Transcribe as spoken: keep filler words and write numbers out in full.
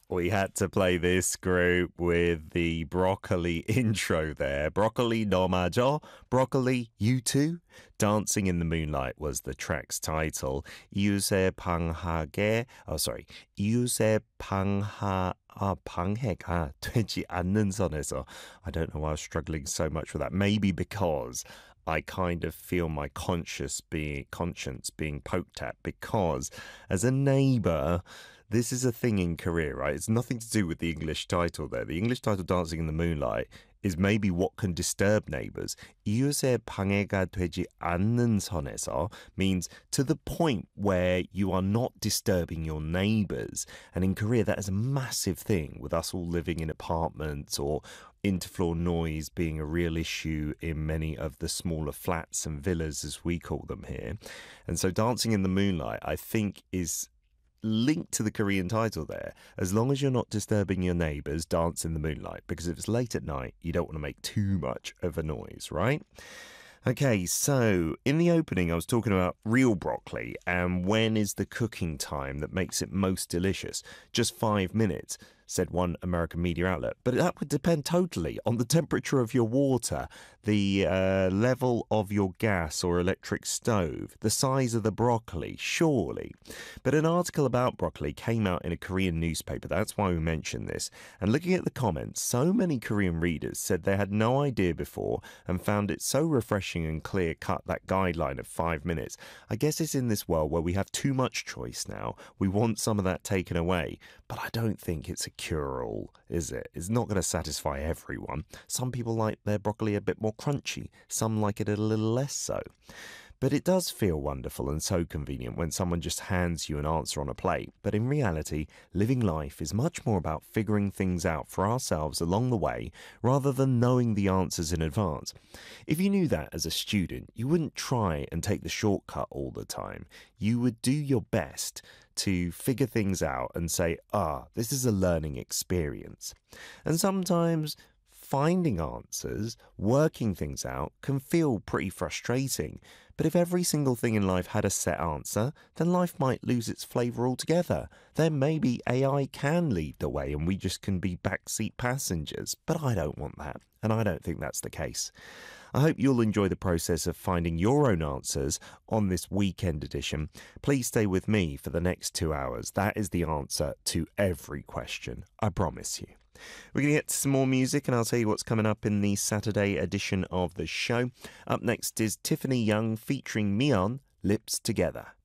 We had to play this group with the Broccoli intro there. Broccoli no majo, Broccoli you too. Dancing in the Moonlight was the track's title. 이웃의 방학에, oh sorry, 이웃의 방하, 아, 방해가 되지 않는 선에서. I don't know why I was struggling so much with that. Maybe because I kind of feel my conscious being, conscience being poked at, because as a neighbour, this is a thing in Korea, right? It's nothing to do with the English title there. The English title, Dancing in the Moonlight, is maybe what can disturb neighbours. 이웃의 방해가 되지 않는 선에서 means to the point where you are not disturbing your neighbours. And in Korea, that is a massive thing, with us all living in apartments, or interfloor noise being a real issue in many of the smaller flats and villas, as we call them here. And so Dancing in the Moonlight, I think, is linked to the Korean title there. As long as you're not disturbing your neighbours, dance in the moonlight, because if it's late at night, you don't want to make too much of a noise, right? Okay, so in the opening, I was talking about real broccoli and when is the cooking time that makes it most delicious. Just five minutes, said one American media outlet. But that would depend totally on the temperature of your water, the uh, level of your gas or electric stove, the size of the broccoli, surely. But an article about broccoli came out in a Korean newspaper. That's why we mentioned this. And looking at the comments, so many Korean readers said they had no idea before and found it so refreshing and clear cut, that guideline of five minutes. I guess it's in this world where we have too much choice now. We want some of that taken away. But I don't think it's a cure-all, is it? It's not going to satisfy everyone. Some people like their broccoli a bit more crunchy. Some like it a little less so. But it does feel wonderful and so convenient when someone just hands you an answer on a plate. But in reality, living life is much more about figuring things out for ourselves along the way, rather than knowing the answers in advance. If you knew that as a student, you wouldn't try and take the shortcut all the time. You would do your best to figure things out and say, ah, this is a learning experience. And sometimes finding answers, working things out, can feel pretty frustrating. But if every single thing in life had a set answer, then life might lose its flavour altogether. Then maybe A I can lead the way and we just can be backseat passengers. But I don't want that, and I don't think that's the case. I hope you'll enjoy the process of finding your own answers on this weekend edition. Please stay with me for the next two hours. That is the answer to every question, I promise you. We're going to get to some more music and I'll tell you what's coming up in the Saturday edition of the show. Up next is Tiffany Young featuring Mion, Lips Together.